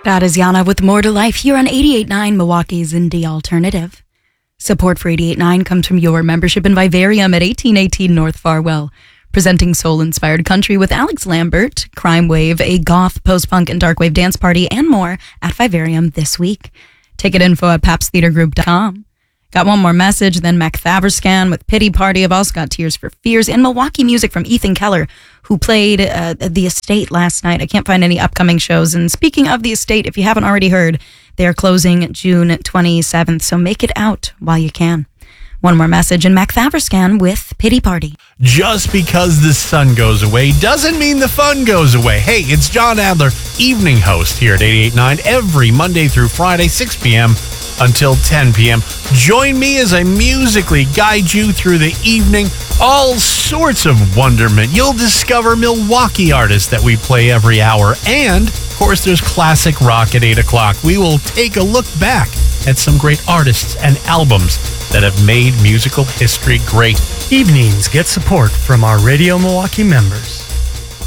That is Yana with More to Life here on 88.9 Milwaukee's Indie Alternative. Support for 88.9 comes from your membership in Vivarium at 1818 North Farwell, presenting soul-inspired country with Alex Lambert, Crime Wave, a goth, post-punk, and dark wave dance party, and more at Vivarium this week. Ticket info at papstheatergroup.com. Got one more message, then McThaverscan with Pity Party. I've also got Tears for Fears and Milwaukee music from Ethan Keller, who played The Estate last night. I can't find any upcoming shows. And speaking of The Estate, if you haven't already heard, they are closing June 27th, so make it out while you can. One more message, and McThaverscan with Pity Party. Just because the sun goes away doesn't mean the fun goes away. Hey, it's John Adler, evening host here at 88.9 every Monday through Friday, 6 p.m. until 10 p.m. Join me as I musically guide you through the evening. All sorts of wonderment. You'll discover Milwaukee artists that we play every hour. And, of course, there's classic rock at 8 o'clock. We will take a look back at some great artists and albums that have made musical history great. Evenings get support from our Radio Milwaukee members.